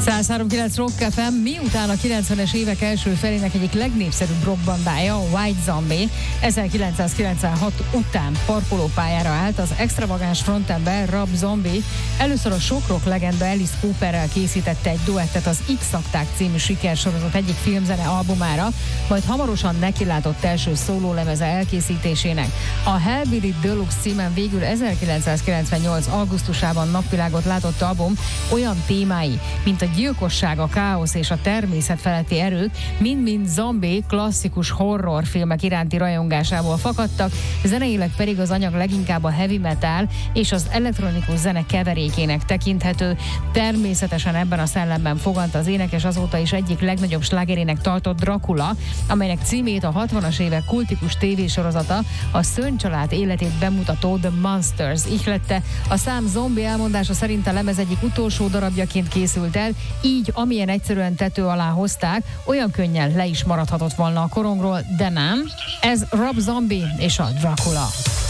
103.9 Rock FM, miután a 90-es évek első felének egyik legnépszerűbb rockbandája, a White Zombie 1996 után parkolópályára állt, az extravagáns frontember Rob Zombie először a sok rock legenda Alice Cooperrel készítette egy duettet az X-akták című sikersorozat egyik filmzene albumára, majd hamarosan nekilátott első szólólemeze elkészítésének. A Hellbilly Deluxe címen végül 1998. augusztusában napvilágot látott album olyan témái, mint a gyilkosság, a káosz és a természet feletti erők mind-mind Zombie klasszikus horrorfilmek iránti rajongásából fakadtak, zeneileg pedig az anyag leginkább a heavy metal és az elektronikus zene keverékének tekinthető. Természetesen ebben a szellemben fogant az énekes azóta is egyik legnagyobb slágerének tartott Dracula, amelynek címét a 60-as évek kultikus tévésorozata, a Szörny család életét bemutató The Monsters ihlette. A szám Zombie elmondása szerint a lemez egyik utolsó darabjaként készült el, így amilyen egyszerűen tető alá hozták, olyan könnyen le is maradhatott volna a korongról, de nem. Ez Rob Zombie és a Dracula.